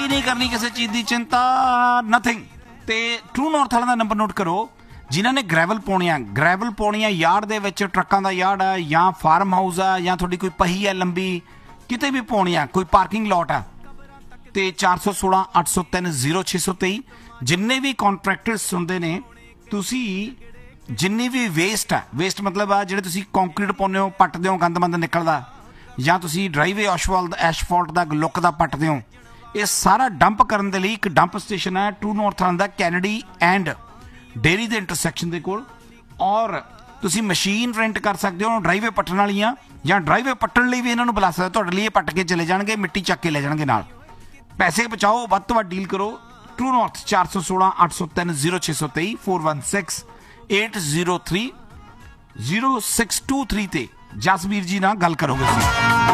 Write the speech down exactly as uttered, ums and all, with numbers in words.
सफाई नहीं करनी किसी चीज़ की चिंता नथिंग। तो ट्रू नॉर्थ वालों का नंबर नोट करो जिन्हों ने ग्रैवल पाने आ ग्रैवल पाने यार्ड के विच ट्रकों का यार्ड है या फार्म हाउस है या थोड़ी कोई पही है लंबी किते भी पाने आ कोई पार्किंग लॉट है तो चार सौ सोलह अठ सौ तीन जीरो छे सौ तेई जिन्ने भी कॉन्ट्रैक्टर्स सुनते ने तुसी जिन्नी भी वेस्ट है वेस्ट मतलब आ जिहड़े तुसी कंक्रीट पाउने हो पट्टदे हो गंद मंद निकलदा या तुसी ड्राइवे एशफॉल्ट एशफॉल्ट दा लुक दा पट्टदे हो ये सारा डंप करने के लिए एक डंप स्टेशन है ट्रू नॉर्थ आंदा कैनेडी एंड डेयरी के इंटरसैक्शन के कोल और तुसी मशीन रेंट कर सकते हो ड्राइवे पट्टन वालियां या ड्राइवे पट्टन लिए भी इन्होंने बुला सकते हो तुहाडे लिए पट्ट के चले जाएंगे मिट्टी चक के ले जाएंगे नाल पैसे बचाओ वध तो वध डील करो ट्रू नॉर्थ चार सौ सोलह अठ सौ तीन जीरो छे सौ तेई four one six eight zero three zero six to three ते जसवीर जी नाल गल करोगे।